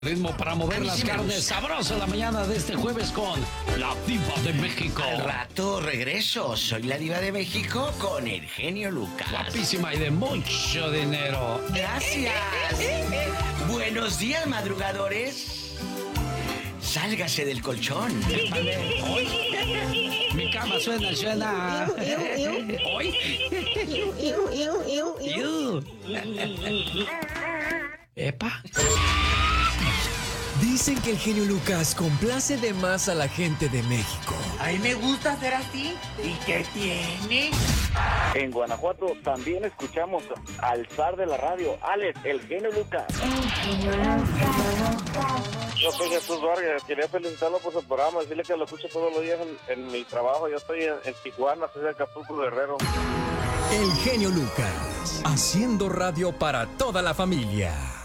Ritmo para mover las carnes sabrosas la mañana de este jueves con la Diva de México. Al rato regreso. Soy la Diva de México con el genio Lucas. Guapísima y de mucho dinero. Gracias. Buenos días, madrugadores. Sálgase del colchón. Hoy mi cama suena. Hoy. Epa. Dicen que el genio Lucas complace de más a la gente de México. A mí me gusta ser así. ¿Y qué tiene? En Guanajuato también escuchamos al zar de la radio, Alex, el genio Lucas. Yo soy Jesús Vargas, quería felicitarlo por su programa, decirle que lo escucho todos los días en mi trabajo. Yo estoy en Tijuana, soy de Acapulco, Guerrero. El genio Lucas, haciendo radio para toda la familia.